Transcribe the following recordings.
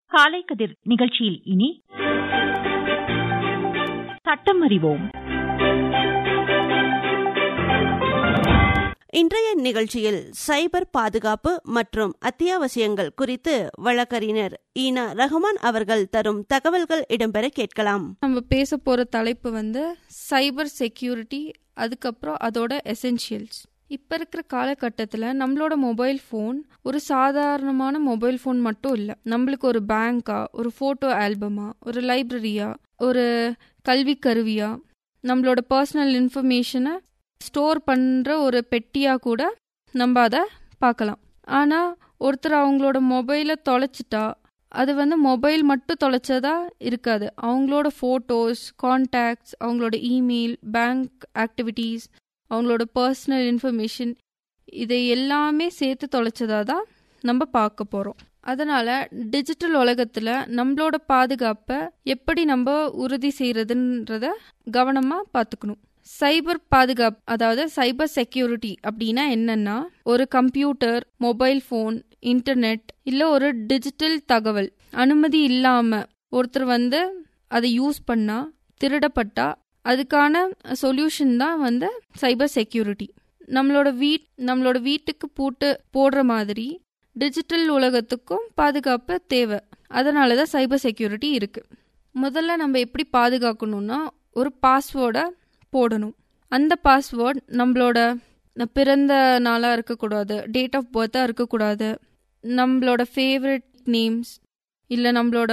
காலை கதிர் நிகழ்ச்சியில் இனி சட்டம் அறிவோம். இன்றைய நிகழ்ச்சியில் சைபர் பாதுகாப்பு மற்றும் அத்தியாவசியங்கள் குறித்து வழக்கறிஞர் ஈனா ரஹ்மான் அவர்கள் தரும் தகவல்கள் இடம்பெற கேட்கலாம். நம்ம பேச போற தலைப்பு சைபர் செக்யூரிட்டி, அதுக்கப்புறம் அதோட எசென்ஷியல்ஸ். இப்ப இருக்கிற காலகட்டத்தில் நம்மளோட மொபைல் ஃபோன் ஒரு சாதாரணமான மொபைல் ஃபோன் மட்டும் இல்லை. நம்மளுக்கு ஒரு பேங்கா, ஒரு போட்டோ ஆல்பமா, ஒரு லைப்ரரியா, ஒரு கல்வி கருவியா, நம்மளோட பர்சனல் இன்ஃபர்மேஷனை ஸ்டோர் பண்ற ஒரு பெட்டியா கூட நம்ம அதை பார்க்கலாம். ஆனா ஒருத்தர் அவங்களோட மொபைலை தொலைச்சிட்டா அது மொபைல் மட்டும் தொலைச்சதா இருக்காது. அவங்களோட போட்டோஸ், கான்டாக்ட்ஸ், அவங்களோட இமெயில், பேங்க் ஆக்டிவிட்டீஸ், அவங்களோட பர்சனல் இன்ஃபர்மேஷன், இதை எல்லாமே சேர்த்து தொலைச்சதா தான் நம்ம பார்க்க போறோம். அதனால டிஜிட்டல் உலகத்துல நம்மளோட பாதுகாப்பை எப்படி நம்ம உறுதி செய்யறதுன்றத கவனமா பார்த்துக்கணும். சைபர் பாதுகாப்பு, அதாவது சைபர் செக்யூரிட்டி அப்படின்னா என்னன்னா, ஒரு கம்ப்யூட்டர், மொபைல் போன், இன்டர்நெட் இல்ல ஒரு டிஜிட்டல் தகவல் அனுமதி இல்லாம ஒருத்தர் அதை யூஸ் பண்ணா, திருடப்பட்டா அதுக்கான சொல்யூஷன் தான் சைபர் செக்யூரிட்டி. நம்மளோட வீட்டுக்கு பூட்டு போடுற மாதிரி டிஜிட்டல் உலகத்துக்கும் பாதுகாப்பு தேவை. அதனாலதான் சைபர் செக்யூரிட்டி இருக்கு. முதல்ல நம்ம எப்படி பாதுகாக்கணும்னா, ஒரு பாஸ்வேர்டை போடணும். அந்த பாஸ்வேர்ட் நம்மளோட பிறந்த நாளா இருக்கக்கூடாது, டேட் ஆஃப் பர்த்தா இருக்கக்கூடாது, நம்மளோட ஃபேவரட் நேம்ஸ் இல்லை நம்மளோட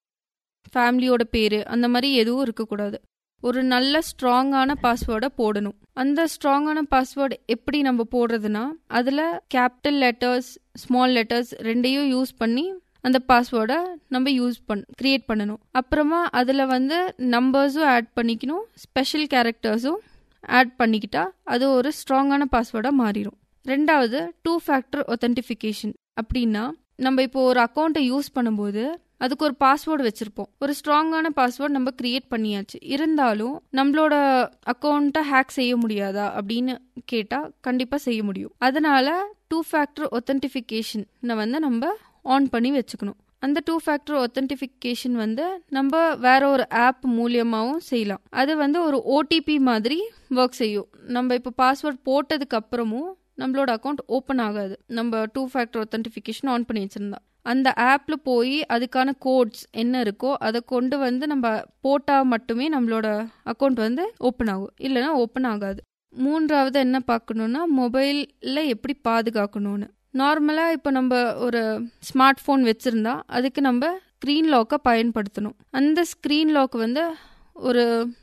ஃபேமிலியோட பேரு அந்த மாதிரி எதுவும் இருக்கக்கூடாது. ஒரு நல்ல ஸ்ட்ராங்கான பாஸ்வேர்டை போடணும். அந்த ஸ்ட்ராங்கான பாஸ்வேர்டு எப்படி நம்ம போடுறதுன்னா, அதில் கேபிட்டல் லெட்டர்ஸ், ஸ்மால் லெட்டர்ஸ் ரெண்டையும் யூஸ் பண்ணி அந்த பாஸ்வேர்டை நம்ம கிரியேட் பண்ணணும். அப்புறமா அதில் நம்பர்ஸும் ஆட் பண்ணிக்கணும், ஸ்பெஷல் கேரக்டர்ஸும் ஆட் பண்ணிக்கிட்டா அது ஒரு ஸ்ட்ராங்கான பாஸ்வேர்டாக மாறிடும். ரெண்டாவது, 2 ஃபேக்டர் ஒத்தென்டிஃபிகேஷன். அப்படின்னா நம்ம இப்போ ஒரு அக்கௌண்ட்டை யூஸ் பண்ணும்போது அதுக்கு ஒரு பாஸ்வேர்டு வச்சிருப்போம். ஒரு ஸ்ட்ராங்கான பாஸ்வேர்டு நம்ம கிரியேட் பண்ணியாச்சு, இருந்தாலும் நம்மளோட அக்கௌண்ட்டை ஹேக் செய்ய முடியாதா அப்படின்னு கேட்டா கண்டிப்பா செய்ய முடியும். அதனால 2 ஃபேக்டர் ஒத்தென்டிஃபிகேஷன் நம்ம ஆன் பண்ணி வச்சுக்கணும். அந்த 2 ஃபேக்டர் ஒத்தென்டிஃபிகேஷன் நம்ம வேற ஒரு ஆப் மூலியமாவும் செய்யலாம். அது ஒரு ஓடிபி மாதிரி ஒர்க் செய்யும். நம்ம இப்போ பாஸ்வேர்ட் போட்டதுக்கு அப்புறமும் நம்மளோட அக்கௌண்ட் ஓப்பன் ஆகாது, நம்ம 2 ஃபேக்டர் ஒத்தென்டிஃபிகேஷன் ஆன் பண்ணி வச்சிருந்தா. அந்த ஆப்ல போய் அதுக்கான கோட்ஸ் என்ன இருக்கோ அதை கொண்டு நம்ம போட்டா மட்டுமே நம்மளோட அக்கௌண்ட் ஓப்பன் ஆகும், இல்லைன்னா ஓப்பன் ஆகாது. மூன்றாவது என்ன பார்க்கணும்னா, மொபைல்ல எப்படி பாதுகாக்கணும்னு. நார்மலா இப்போ நம்ம ஒரு ஸ்மார்ட் போன் வச்சிருந்தா அதுக்கு நம்ம ஸ்கிரீன் லாக்கை பயன்படுத்தணும். அந்த ஸ்கிரீன் லாக் ஒரு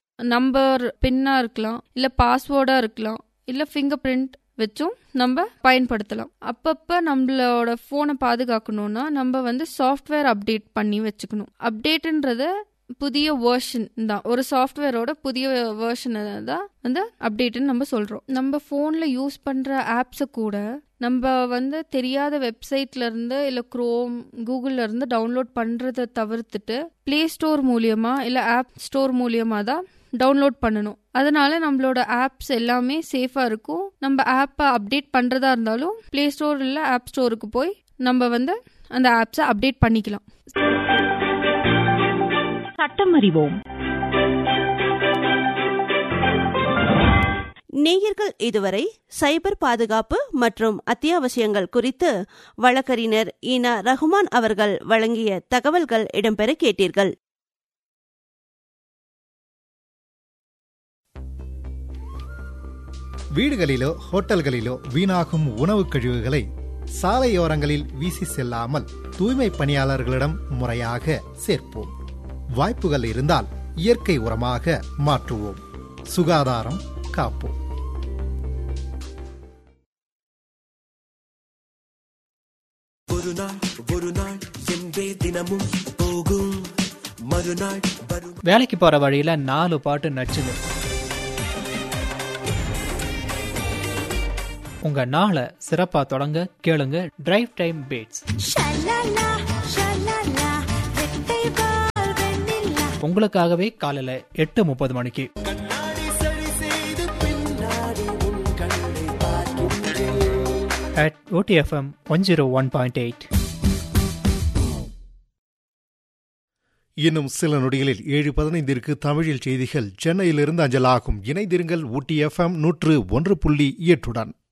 நம்பர் பின்னா இருக்கலாம், இல்ல பாஸ்வேர்டா இருக்கலாம், இல்ல ஃபிங்கர் பிரிண்ட் வச்சும் நம்ம பயன்படுத்தலாம். அப்பப்ப நம்மளோட போனை பாதுகாக்கணும்னா நம்ம சாஃப்ட்வேர் அப்டேட் பண்ணி வச்சுக்கணும். அப்டேட்ன்றது புதிய வெர்ஷன் தான், ஒரு சாஃப்ட்வேரோட புதிய வெர்ஷனை தான் அப்டேட்னு நம்ம சொல்றோம். நம்ம போன்ல யூஸ் பண்ற ஆப்ஸை கூட நம்ம தெரியாத வெப்சைட்ல இருந்து இல்ல குரோம், கூகுள்ல இருந்து டவுன்லோட் பண்றதை தவிர்த்துட்டு பிளே ஸ்டோர் மூலியமா இல்ல ஆப் ஸ்டோர் மூலியமா தான் டவுன்லோட் பண்ணணும். அதனால நம்மளோட ஆப்ஸ் எல்லாமே சேஃபா இருக்கும். நம்ம ஆப்பை அப்டேட் பண்றதா இருந்தாலும் பிளே ஸ்டோர் இல்ல ஆப் ஸ்டோருக்கு போய் நம்ம அந்த ஆப்ஸை அப்டேட் பண்ணிக்கலாம். சட்டம் அறிவோம். நேயர்கள் இதுவரை சைபர் பாதுகாப்பு மற்றும் அத்தியாவசியங்கள் குறித்து வழக்கறிஞர் ஈனா ரஹ்மான் அவர்கள் வழங்கிய தகவல்கள் இடம்பெற கேட்டீர்கள். வீடுகளிலோ ஹோட்டல்களிலோ வீணாகும் உணவு கழிவுகளை சாலையோரங்களில் வீசி செல்லாமல் தூய்மை பணியாளர்களிடம் முறையாக சேர்ப்போம். வாய்ப்புகள் இருந்தால் இயற்கை உரமாக மாற்றுவோம். சுகாதாரம் காப்போம். வேலைக்கு போற வழியில 4 பாட்டு நச்சுது. உங்க நாளை சிறப்பா தொடங்க கேளுங்க டிரைவ் டைம் பீட்ஸ். உங்களுக்காகவே காலையில 8:30 மணிக்கு. at OTFM 101.8. இன்னும் சில நொடிகளில் 7:15 தமிழில் செய்திகள் சென்னையிலிருந்து அஞ்சலாகும். இணைந்திருங்கள் ஊட்டி FM 101.8.